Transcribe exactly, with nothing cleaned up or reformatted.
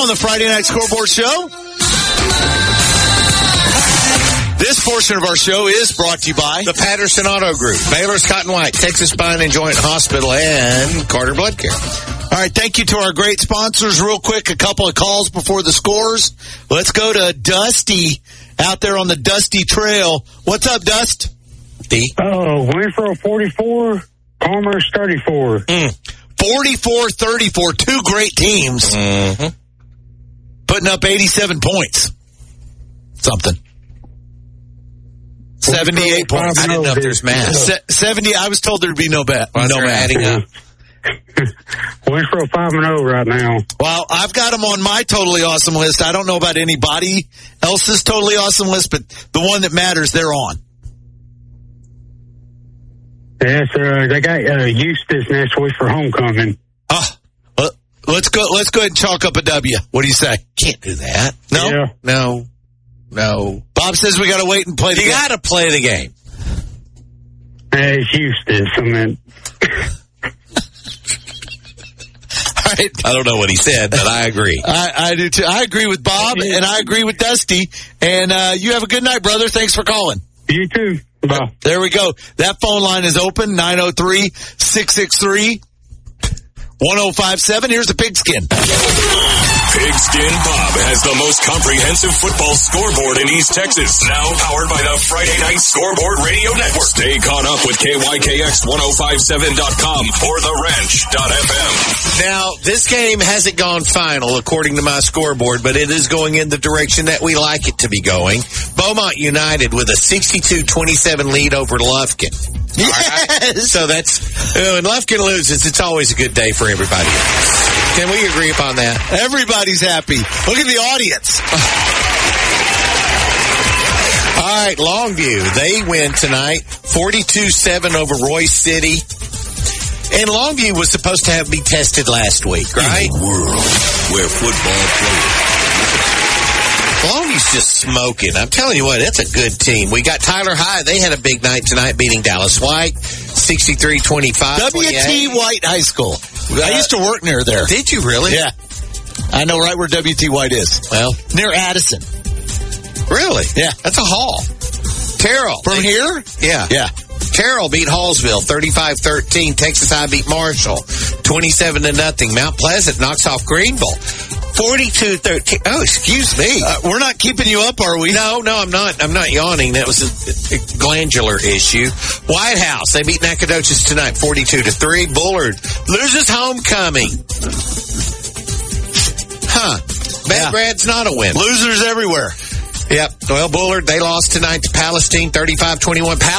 on the Friday Night Scoreboard Show. This portion of our show is brought to you by the Patterson Auto Group, Baylor Scott and White, Texas Spine and Joint Hospital, and Carter Blood Care. All right, thank you to our great sponsors. Real quick, a couple of calls before the scores. Let's go to Dusty out there on the Dusty Trail. What's up, Dust? D. Oh, Winslow forty-four, Commerce thirty-four. Mm. forty-four thirty-four, two great teams. Mm-hmm. Putting up eighty-seven points. Something. seventy-eight points. I didn't know if there's math. Se- seventy, I was told there'd be no bet. Well, no math. adding up. Winslow five and oh right now. Well, I've got them on my totally awesome list. I don't know about anybody else's totally awesome list, but the one that matters, they're on. Yes, uh, they got uh, Eustis next week for homecoming. Oh, uh, let's go. Let's go ahead and chalk up a W. What do you say? Can't do that. No, Yeah. no, no. Bob says we got to wait and play the You game. got to play the game. Hey, it's Eustis. I mean, All right. I don't know what he said, but I agree. I, I do too. I agree with Bob, and I agree with Dusty. And uh, you have a good night, brother. Thanks for calling. you too. Bye. There we go. That phone line is open, nine oh three, six six three, one oh five seven. Here's the pigskin. Pigskin Bob has the most comprehensive football scoreboard in East Texas. Now powered by the Friday Night Scoreboard Radio Network. Stay caught up with K Y K X ten fifty-seven dot com or the ranch dot f m. Now, this game hasn't gone final according to my scoreboard, but it is going in the direction that we like it to be going. Beaumont United with a sixty-two twenty-seven lead over Lufkin. Yes! Right? So that's, uh, when Lufkin loses, it's always a good day for everybody else. Can we agree upon that? Everybody's happy. Look at the audience. All right, Longview, they win tonight, forty-two seven over Royce City. And Longview was supposed to have be tested last week, right? In a world where football players... Longview's just smoking. I'm telling you what, it's a good team. We got Tyler High. They had a big night tonight beating Dallas White, sixty-three twenty-five. W T White High School. I used to work near there. Did you really? Yeah. I know right where W T White is. Well, near Addison. Really? Yeah. That's a haul. Terrell. From they, here? Yeah. Yeah. Carroll beat Hallsville thirty-five thirteen. Texas High beat Marshall twenty-seven to nothing. Mount Pleasant knocks off Greenville forty-two thirteen. Oh, excuse me. Uh, we're not keeping you up, are we? No, no, I'm not. I'm not yawning. That was a, a glandular issue. White House, they beat Nacogdoches tonight forty-two to three. Bullard loses homecoming. Huh. Belgrade's yeah. not a win. Losers everywhere. Yep. Well, Bullard, they lost tonight to Palestine thirty-five twenty-one.